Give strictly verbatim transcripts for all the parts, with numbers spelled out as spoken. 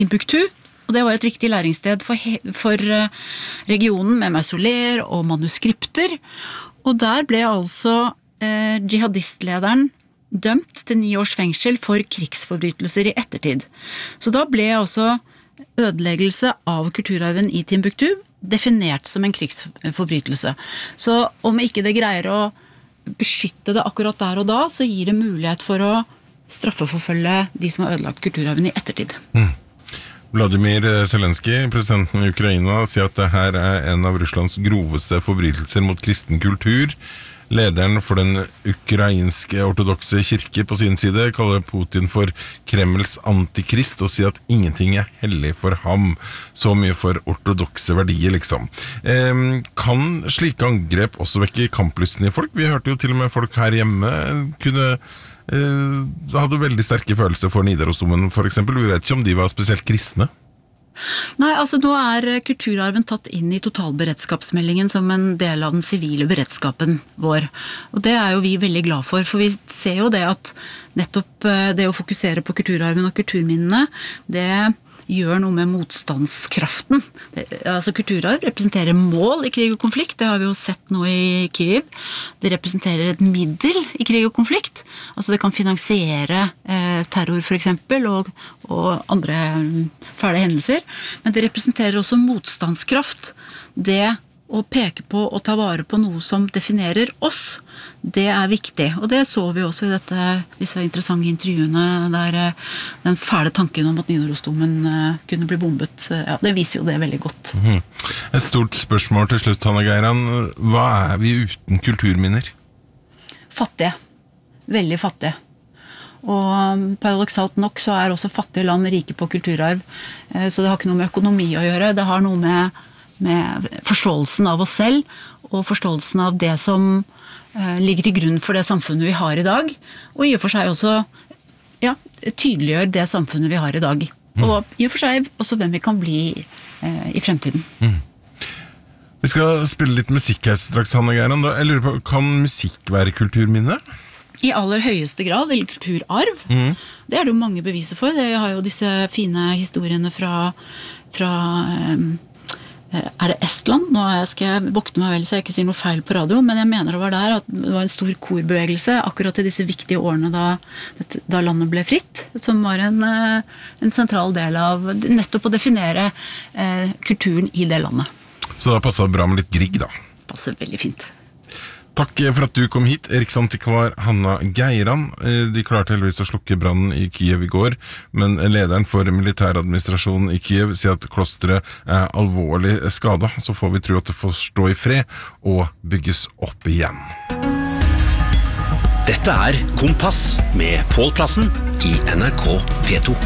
Timbuktu, og det var et viktig læringssted for, he- for eh, regionen med mausoleer og manuskripter, og der ble altså eh, jihadistlederen dømt til ni års fengsel for krigsforbrytelser i ettertid. Så da ble altså ødeleggelse av kulturarven i Timbuktu definert som en krigsforbrytelse. Så om ikke det greier å beskytte det akkurat der og da, så gir det mulighet for å straffeforfølge de som har ødelagt kulturarven i ettertid. Mm. Vladimir Zelensky, presidenten i Ukraina, sier at det her er en av Russlands groveste forbrytelser mot kristen kultur. Lederen for den ukrainske ortodokse kirke på sin side kaller Putin for Kremls antikrist og sier at ingenting er hellig for ham. Så mye for ortodokse verdier, liksom. Eh, kan slike angrep også vekke kamplysten i folk? Vi hørte jo til og med folk her hjemme kunne eh, hadde veldig sterke følelser for Nidarosdomen, for eksempel. Vi vet ikke om de var spesielt kristne. Nei, altså nå er kulturarven tatt inn i totalberedskapsmeldingen som en del av den sivile beredskapen vår. Og det er jo vi veldig glad for, for vi ser jo det at nettopp det å fokusere på kulturarven og kulturminnene, det gjør noe med motstandskraften. Det, altså kulturarv representerer mål i krig og konflikt, det har vi jo sett nå i Kyiv. Det representerer et middel i krig og konflikt. Altså det kan finansiere eh, terror for eksempel, og, og andre fæle hendelser. Men det representerer også motstandskraft. Det å peke på og ta vare på noe som definerer oss, det er viktig. Og det så vi også i dette, disse interessante intervjuene der den fæle tanken om at Nidarosdomen kunne bli bombet, ja, det viser jo det veldig godt. Mm. Et stort spørsmål til slutt, Hanne Geiran. Hva er vi uten kulturminner? Fattige. Veldig fattige. Og paradoksalt nok så er også fattige land rike på kulturarv, så det har ikke noe med økonomi å gjøre, det har noe med med forståelsen av oss selv, og forståelsen av det som eh, ligger til grunn for det samfunnet vi har i dag, og i og for seg også ja, tydeliggjør det samfunnet vi har i dag. Mm. Og i og for seg også hvem vi kan bli eh, i fremtiden. Mm. Vi skal spille litt musikk her straks, Hanne Geiran. Jeg lurer på, kan musikk være kulturminne? I aller høyeste grad, eller kulturarv. Mm. Det er det jo mange beviser for. Jeg har jo disse fine historiene fra, fra eh, er det Estland? Nå skal jeg vokte meg vel så jeg ikke sier noe feil på radio, men jeg mener det var der at det var en stor korbevegelse akkurat i disse viktige årene da, da landet ble fritt, som var en, en sentral del av nettopp å definere eh, kulturen i det landet. Så det passet bra med litt Grieg da? Passer veldig fint. Takk for at du kom hit, Riksantikvar Hanna Geiran. De klarte heldigvis å slukke brannen i Kyiv i går, men lederen for militæradministrasjonen i Kyiv sier at klosteret er alvorlig skadet, så får vi tro at det får stå i fred og bygges opp igjen. Dette er Kompass med Pål Plassen i N R K P to.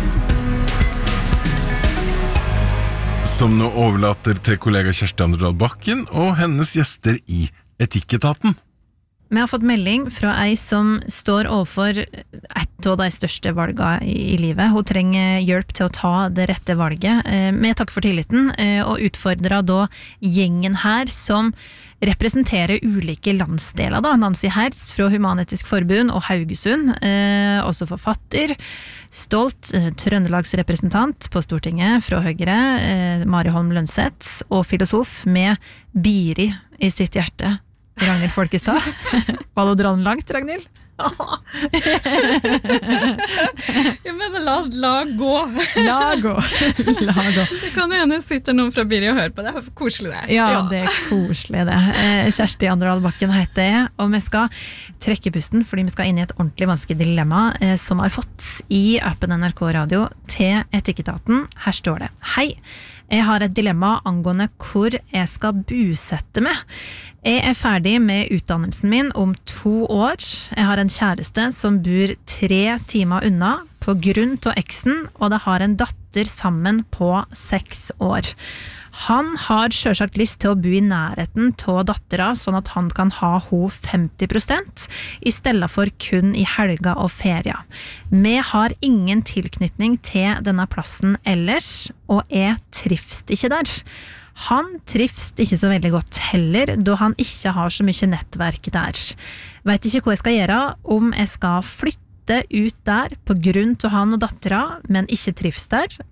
Som nå overlater til kollega Kjersti Anderdal Bakken og hennes gjester i Etikketaten. Vi har fått melding fra ei som står overfor et av de største valgene i livet. Hun trenger hjelp til å ta det rette valget. Vi takker for tilliten og utfordrer da gjengen her som representerer ulike landsdeler. Da. Nancy Hertz fra Human-Etisk Forbund og Haugesund, også forfatter. Stolt trøndelagsrepresentant på Stortinget fra Høyre, Mari Holm Lønseth, og filosof med Biri i sitt hjerte. Ragnhild Folkestad. Var det å dra den langt, Ragnhild? Ja, men la, la gå. La gå. La gå. Det kan jo hende sitter noen fra Biri og hører på det. Det er koselig det. Ja, ja, det er koselig det. Kjersti Anderdal Bakken heter jeg, og vi skal trekke pusten fordi vi skal inn i et ordentlig vanskelig dilemma som har fått i appen N R K Radio til Etikketaten. Her står det: Hei, jeg har et dilemma angående hvor jeg skal bosette meg. Jeg er ferdig med utdannelsen min om to år. Jeg har en kjæreste som bor tre timer unna på grunn av eksen, og det har en datter sammen på seks år. Han har selvsagt lyst til å bo i nærheten av dattera, sånn at han kan ha ho femti prosent, i stedet for kun i helga og feria. Vi har ingen tilknytning til denne plassen ellers, og jeg trives ikke der. Han trives ikke så veldig godt heller, da han ikke har så mye nettverk der. Vet ikke hva jeg skal gjøre, om jeg skal flytte ut der på grunn til han og dattera, men ikke trives der,